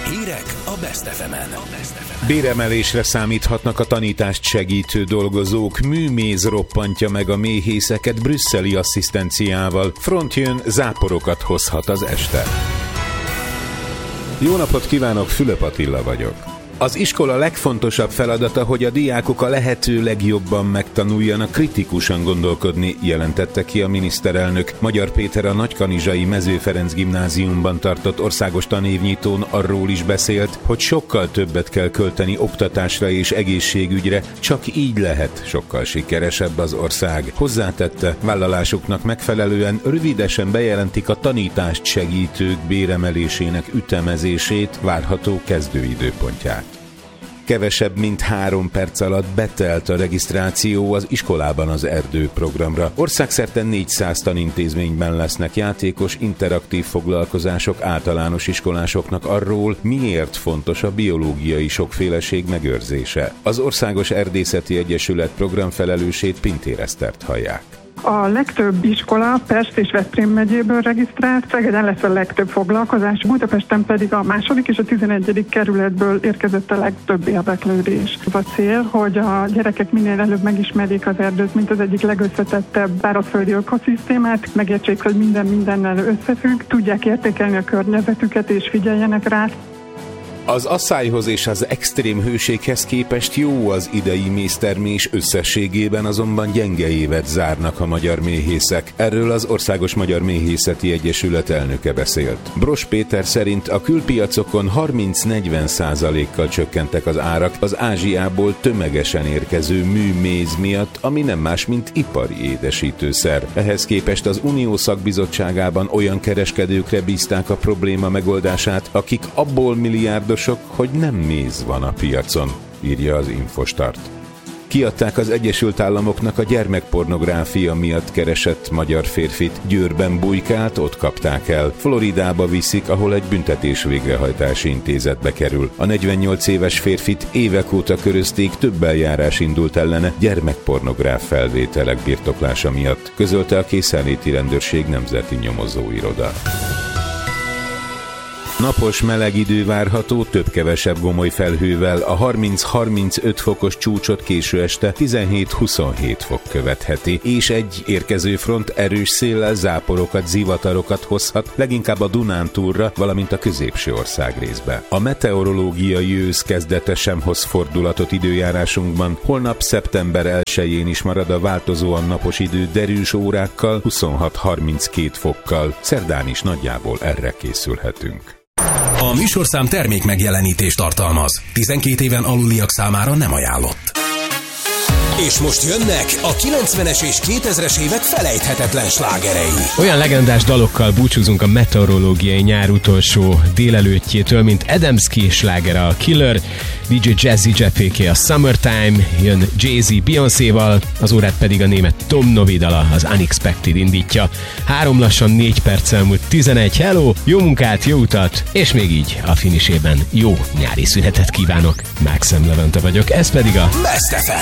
Hírek a Best FM-en. Béremelésre számíthatnak a tanítást segítő dolgozók. Műméz roppantja meg a méhészeket brüsszeli asszisztenciával. Front jön, záporokat hozhat az este. Jó napot kívánok, Fülöp Attila vagyok. Az iskola legfontosabb feladata, hogy a diákok a lehető legjobban megtanuljanak kritikusan gondolkodni, jelentette ki a miniszterelnök. Magyar Péter a Nagykanizsai Mező Ferenc gimnáziumban tartott országos tanévnyitón arról is beszélt, hogy sokkal többet kell költeni oktatásra és egészségügyre, csak így lehet sokkal sikeresebb az ország. Hozzátette, vállalásuknak megfelelően rövidesen bejelentik a tanítást segítők béremelésének ütemezését, várható kezdőidőpontját. Kevesebb mint 3 perc alatt betelt a regisztráció az iskolában az erdő programra. Országszerte 400 tanintézményben lesznek játékos, interaktív foglalkozások általános iskolásoknak arról, miért fontos a biológiai sokféleség megőrzése. Az Országos Erdészeti Egyesület programfelelősét, Pintér Esztert hallják. A legtöbb iskola Pest és Veszprém megyéből regisztrált, Szegeden lesz a legtöbb foglalkozás, Budapesten pedig a 2. és a 11. kerületből érkezett a legtöbb érdeklődés. Az a cél, hogy a gyerekek minél előbb megismerjék az erdőt, mint az egyik legösszetettebb szárazföldi ökoszisztémát, megértsék, hogy minden mindennel összefügg, tudják értékelni a környezetüket és figyeljenek rá. Az asszályhoz és az extrém hőséghez képest jó az idei méztermés, összességében azonban gyenge évet zárnak a magyar méhészek. Erről az Országos Magyar Méhészeti Egyesület elnöke beszélt. Bros Péter szerint a külpiacokon 30-40%-kal csökkentek az árak az Ázsiából tömegesen érkező műméz miatt, ami nem más, mint ipari édesítőszer. Ehhez képest az Unió szakbizottságában olyan kereskedőkre bízták a probléma megoldását, akik abból milliárdos, hogy nem méz van a piacon, írja az Infostart. Kiadták az Egyesült Államoknak a gyermekpornográfia miatt keresett magyar férfit. Győrben bujkált, ott kapták el. Floridába viszik, ahol egy büntetés végrehajtási intézetbe kerül. A 48 éves férfit évek óta körözték, több eljárás indult ellene gyermekpornográf felvételek birtoklása miatt, közölte a Készenléti Rendőrség Nemzeti Nyomozóiroda. Napos meleg idő várható, több-kevesebb gomoly felhővel, a 30-35 fokos csúcsot késő este 17-27 fok követheti, és egy érkező front erős széllel záporokat, zivatarokat hozhat, leginkább a Dunántúlra, valamint a középső országrészbe. A meteorológiai ősz kezdete sem hoz fordulatot időjárásunkban, holnap szeptember 1-jén is marad a változóan napos idő derűs órákkal, 26-32 fokkal, szerdán is nagyjából erre készülhetünk. A műsorszám termék megjelenítést tartalmaz. 12 éven aluliak számára nem ajánlott. És most jönnek a 90-es és 2000-es évek felejthetetlen slágerei. Olyan legendás dalokkal búcsúzunk a meteorológiai nyár utolsó délelőttjétől, mint Adamski slágere a Killer, DJ Jazzy Jefféké a Summertime, jön Jay-Z Beyoncéval, az órát pedig a német Tom Novi dala, az Unexpected indítja. 3 lassan 4 perc elmúlt 11. Hello, jó munkát, jó utat, és még így a finisében jó nyári szünetet kívánok. Mákszem Levente vagyok, ez pedig a Best FM.